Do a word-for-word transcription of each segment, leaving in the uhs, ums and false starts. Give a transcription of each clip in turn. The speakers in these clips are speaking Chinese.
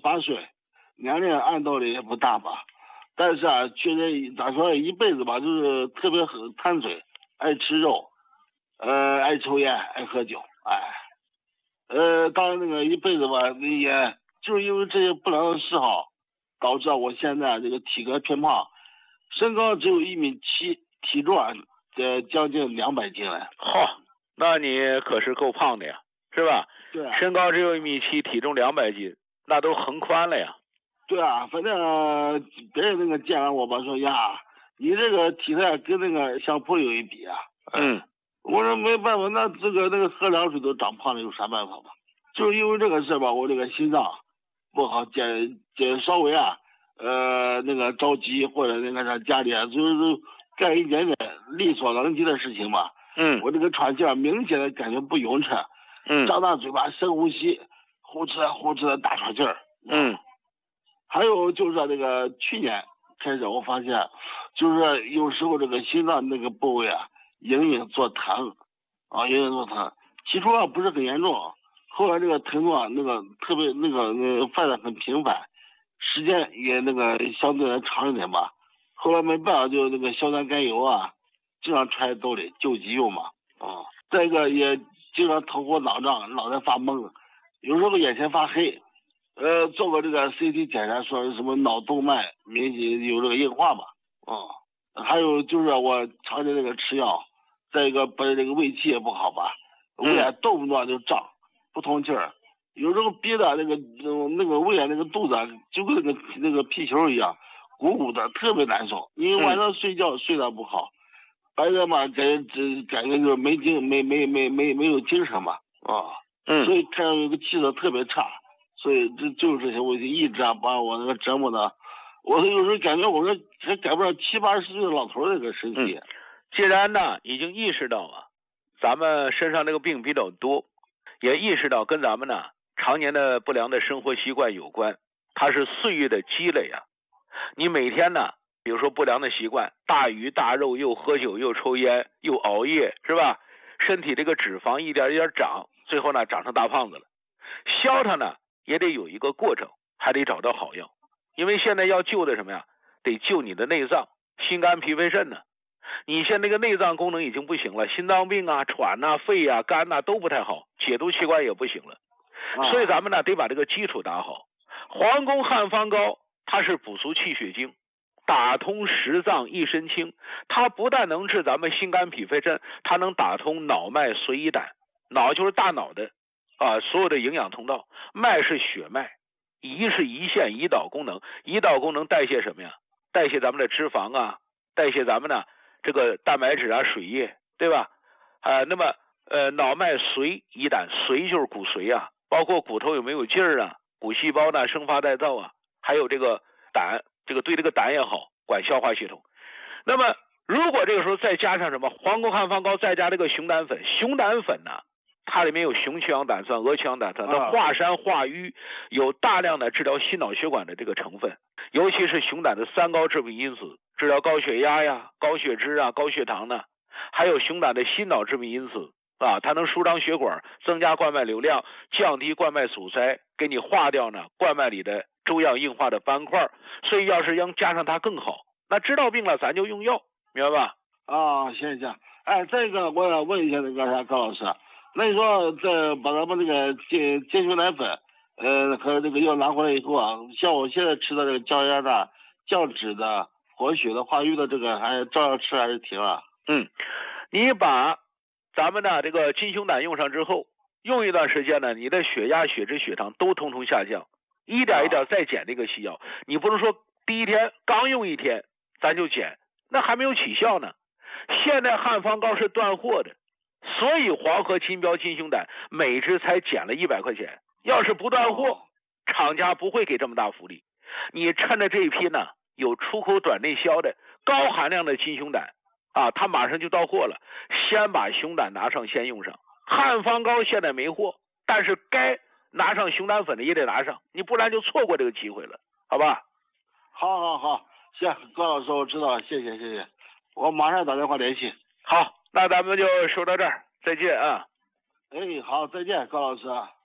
八岁，年龄按道理也不大吧，但是啊，确实咋说一辈子吧，就是特别很贪嘴，爱吃肉，呃，爱抽烟，爱喝酒，哎，呃，当然那个一辈子吧，也就是因为这些不良的嗜好，导致我现在这个体格偏胖，身高只有一米七，体重啊，呃，将近两百斤了。 嚯、哦，那你可是够胖的呀，是吧？ 对啊， 身高只有一米七，体重两百斤，那都横宽了呀。 对啊，反正、呃、别人那个见完我吧，说呀，你这个体态跟那个相扑有一比啊。 嗯， 我说没办法，那这个那个喝凉水都长胖了，有啥办法吧？就是因为这个事吧，我这个心脏不好，减减稍微啊，呃，那个着急或者那个啥家里啊，就是干一点点力所能及的事情吧。 嗯， 我这个喘气啊，明显的感觉不匀称。 嗯， 张大嘴巴深呼吸，呼哧呼哧的大喘气儿。 嗯， 还有就是这个去年开始，我发现就是有时候这个心脏那个部位啊，隐隐作疼，啊，隐隐作疼。起初啊不是很严重，后来这个疼痛啊那个特别那个那个犯的很频繁，时间也那个相对来长一点吧。后来没办法，就那个硝酸甘油啊，经常揣兜里救急用嘛。啊，再一个也经常头昏脑胀，脑袋发懵，有时候眼前发黑。呃，做过这个 C T 检查，说是什么脑动脉明显有这个硬化嘛。啊、嗯，还有就是我常年这个吃药，再一个本身这个胃气也不好吧，胃啊动不动就胀，不通气儿，有时候憋的那个那个胃啊那个肚子啊就跟那个那个皮球一样，鼓鼓的，特别难受。因为晚上睡觉睡得不好，白天嘛感觉只感觉就是没精没没没没没有精神嘛。啊， 嗯， 所以看到这个气色特别差。所以这就是这些问题一直啊把我那个折磨的，我有时候感觉我说还赶不上七八十岁的老头这个身体。 嗯、既然呢已经意识到啊，咱们身上这个病比较多，也意识到跟咱们呢常年的不良的生活习惯有关，它是岁月的积累啊。你每天呢，比如说不良的习惯，大鱼大肉，又喝酒又抽烟又熬夜，是吧？身体这个脂肪一点一点长，最后呢长成大胖子了。消它呢也得有一个过程，还得找到好药。因为现在要救的什么呀？得救你的内脏，心肝脾肺肾呢。你现在这个内脏功能已经不行了，心脏病啊、喘啊、肺啊、肝啊都不太好，解毒器官也不行了。所以咱们呢得把这个基础打好。黄宫汉方膏它是补足气血经，打通十脏一身轻，它不但能治咱们心肝脾肺肾，它能打通脑脉髓胰胆。脑就是大脑的啊，所有的营养通道，脉是血脉，胰是胰腺胰岛功能，胰岛功能代谢什么呀？代谢咱们的脂肪啊，代谢咱们呢这个蛋白质啊、水液，对吧？啊，那么呃脑脉髓胰胆，髓就是骨髓啊，包括骨头有没有劲儿啊，骨细胞呢生发代造啊，还有这个胆，这个对这个胆也好，管消化系统。那么如果这个时候再加上什么黄宫汉方膏，再加这个熊胆粉，熊胆粉呢？它里面有雄曲氧胆酸、鹅曲氧胆酸，它化山化瘀，有大量的治疗心脑血管的这个成分，尤其是熊胆的三高致病因子，治疗高血压呀、高血脂啊、高血糖呢，还有熊胆的心脑致病因子啊，它能舒张血管，增加冠脉流量，降低冠脉阻塞，给你化掉呢冠脉里的粥样硬化的斑块。所以要是要加上它更好，那知道病了咱就用药，明白吧？ 啊，行行，哎，这个我要问一下那个啥高老师。那你说，这把咱们这个健健熊奶粉，呃，和这个药拿回来以后啊，像我现在吃的这个降压的、降脂的、活血的、化瘀的，这个还照样吃还是停啊？ 嗯，你把咱们的这个金熊胆用上之后，用一段时间呢，你的血压、血脂、血糖都通通下降，一点一点再减这个西药。你不能说第一天刚用一天咱就减，那还没有起效呢。现在汉方膏是断货的。所以黄河金标金熊胆每只才减了一百块钱，要是不断货，厂家不会给这么大福利。你趁着这一批呢有出口短内销的高含量的金熊胆啊，它马上就到货了，先把熊胆拿上，先用上。汉方膏现在没货，但是该拿上熊胆粉的也得拿上，你不然就错过这个机会了，好吧？ 好好好，行，高老师我知道了，谢谢谢谢，我马上打电话联系。 好。那咱们就说到这儿，再见啊！ 哎，好，再见，高老师。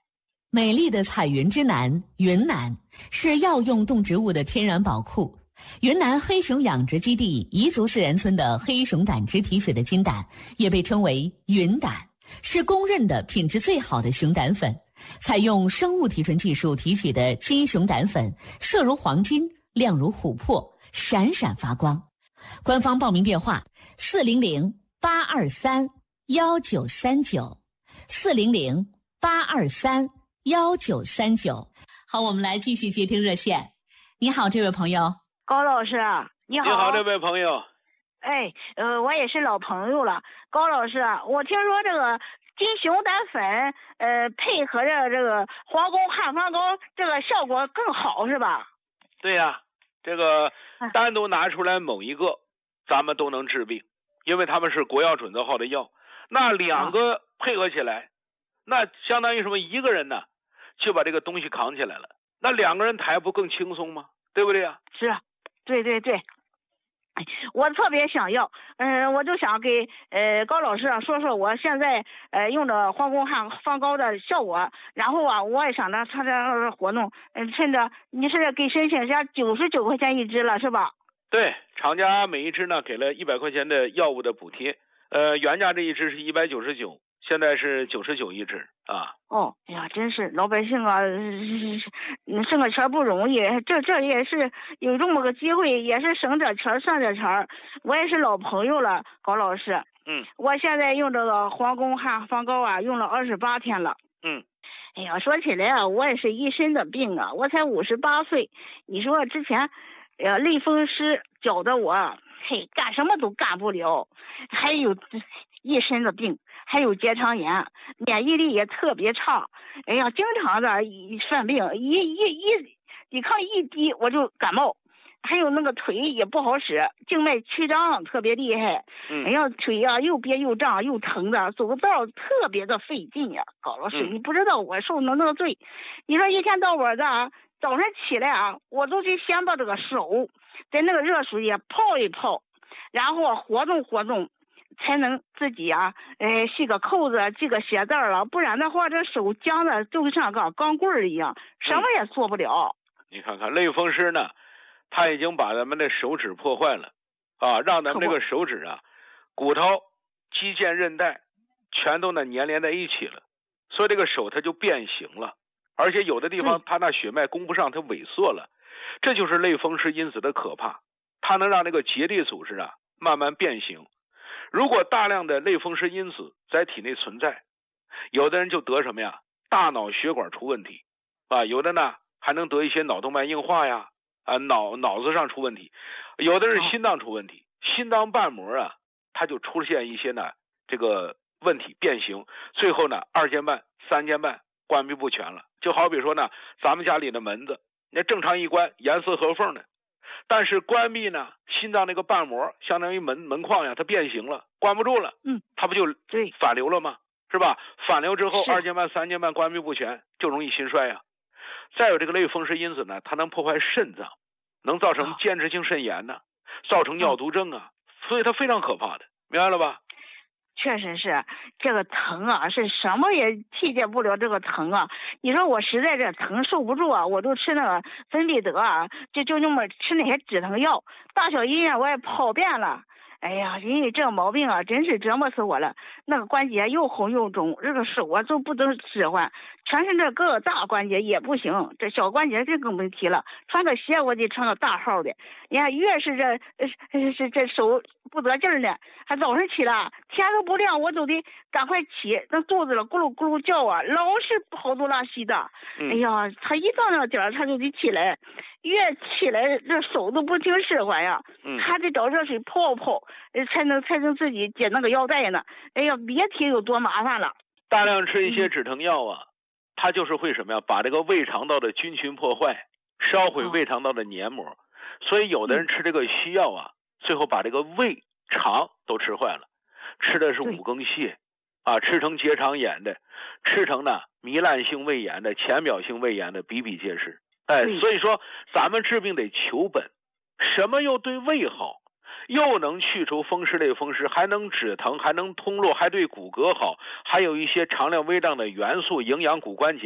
美丽的彩云之南，云南是药用动植物的天然宝库。云南黑熊养殖基地彝族自然村的黑熊胆汁提取的金胆，也被称为云胆，是公认的品质最好的熊胆粉。采用生物提纯技术提取的金熊胆粉，色如黄金，亮如琥珀，闪闪发光。官方报名电话：四零零八二三幺九三九，四零零八二三幺九三九。好，我们来继续接听热线。你好，这位朋友。 高老师啊，你好。 你好，这位朋友。 哎，呃，我也是老朋友了。高老师啊，我听说这个金熊胆粉，呃，配合着这个皇宫汉方膏，这个效果更好，是吧？ 对呀、啊，这个单独拿出来某一个，咱们都能治病，因为他们是国药准字号的药。那两个配合起来，那相当于什么？一个人呢，就把这个东西扛起来了。那两个人抬不更轻松吗？对不对呀、啊？ 是啊，对对对。我特别想要，嗯、呃，我就想给呃高老师啊说说我现在呃用的皇宫汉方膏的效果，然后啊我也想着参加活动，嗯、呃，趁着你是给申请下九十九块钱一支了是吧？ 对，厂家每一支呢给了一百块钱的药物的补贴，呃，原价这一支是一百九十九，现在是九十九一支啊。 哦，哎呀，真是老百姓啊，挣个钱不容易，这这也是有这么个机会，也是省点钱算点钱。我也是老朋友了，高老师。 嗯。 我现在用这个皇宫汉方膏啊，用了二十八天了。 嗯。 哎呀，说起来啊，我也是一身的病啊，我才五十八岁。你说之前，呃，类风湿搅得我，嘿，干什么都干不了，还有一身的病。还有结肠炎，免疫力也特别差。哎呀，经常的犯病，一一一抵抗一低我就感冒。还有那个腿也不好使，静脉曲张特别厉害。 嗯、 哎呀，腿呀、啊、又憋又胀又疼的，走个道特别的费劲呀。高老师， 嗯、 你不知道我受的那个罪。你说一天到晚的啊，早上起来啊，我都得先把这个手在那个热水里泡一泡，然后活动活动。才能自己啊，呃，系个扣子，系个鞋带了，不然的话，这手僵的就像个钢棍儿一样，什么也做不了。 嗯、你看看类风湿呢，他已经把咱们的手指破坏了，啊，让咱们这个手指啊，骨头、肌腱、韧带全都呢粘连在一起了，所以这个手它就变形了，而且有的地方它那血脉供不上，它萎缩了，这就是类风湿因子的可怕，它能让那个结缔组织啊慢慢变形。如果大量的类风湿因子在体内存在，有的人就得什么呀？大脑血管出问题，啊，有的呢还能得一些脑动脉硬化呀，啊，脑脑子上出问题，有的是心脏出问题，心脏瓣膜啊，它就出现一些呢这个问题变形，最后呢二尖瓣、三尖瓣关闭不全了。就好比说呢，咱们家里的门子，那正常一关严丝合缝的。但是关闭呢，心脏那个瓣膜相当于门门框呀，它变形了，关不住了， 嗯， 它不就反流了吗？是吧？反流之后， 是二尖瓣、三尖瓣关闭不全，就容易心衰呀。再有这个类风湿因子呢，它能破坏肾脏，能造成间质性肾炎呢，造成尿毒症啊，所以它非常可怕的，明白了吧？ 确实是，这个疼啊，是什么也替代不了这个疼啊！你说我实在这疼受不住啊，我都吃那个芬必得啊，就就那么吃那些止疼药，大小医院我也跑遍了。哎呀，因为这个毛病啊，真是折磨死我了。那个关节又红又肿，这个手啊都不能使唤，全身这各个大关节也不行，这小关节这更别提了。穿个鞋我得穿个大号的，你看越是这呃是这手不得劲儿呢，还早上起来天都不亮我都得赶快起，那肚子了咕噜咕噜叫啊，老是跑肚拉稀的。 嗯、 哎呀，他一到那点儿他就得起来，越起来这手都不听使唤呀， 嗯、 还得找热水泡泡。才能才能自己解那个腰带呢，哎呀，别提有多麻烦了。 大量吃一些止疼药啊，它就是会什么呀？把这个胃肠道的菌群破坏，烧毁胃肠道的黏膜。哦、所以有的人吃这个西药啊，最后把这个胃肠都吃坏了。吃的是五更泻啊，吃成结肠炎的，吃成呢糜烂性胃炎的、浅表性胃炎的比比皆是。哎，所以说咱们治病得求本，什么又对胃好？又能去除风湿类风湿，还能止疼，还能通络，还对骨骼好，还有一些常量微量的元素营养骨关节呢，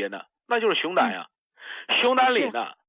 那就是熊胆呀。熊胆里呢